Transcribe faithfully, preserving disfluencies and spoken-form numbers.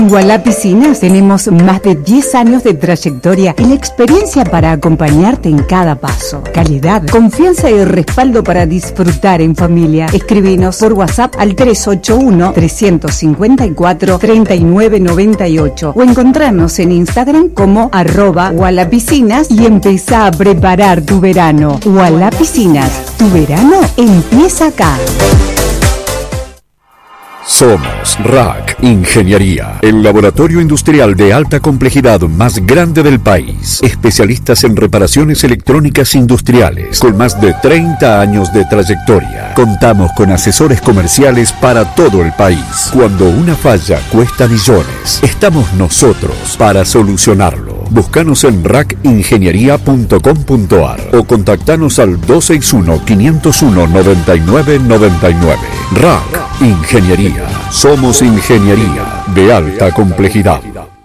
En Ualá Piscinas tenemos más de diez años de trayectoria y la experiencia para acompañarte en cada paso. Calidad, confianza y respaldo para disfrutar en familia. Escribinos por WhatsApp al tres ocho uno, tres cinco cuatro, tres nueve nueve ocho o encontrarnos en Instagram como arroba Ualá Piscinas y empezá a preparar tu verano. Ualá Piscinas, tu verano empieza acá. Somos R A C Ingeniería, el laboratorio industrial de alta complejidad más grande del país. Especialistas en reparaciones electrónicas industriales, con más de treinta años de trayectoria. Contamos con asesores comerciales para todo el país. Cuando una falla cuesta millones, estamos nosotros para solucionarlo. Búscanos en rac ingeniería punto com punto ar o contactanos al dos seis uno, cinco cero uno, nueve nueve nueve nueve. R A C Ingeniería. Somos ingeniería de alta complejidad.